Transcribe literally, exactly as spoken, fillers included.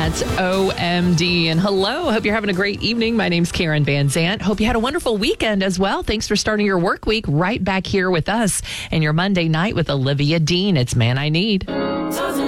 That's O M D. And hello, hope you're having a great evening. My name's Karen Van Zant. Hope you had a wonderful weekend as well. Thanks for starting your work week right back here with us and your Monday night with Olivia Dean. It's Man I Need.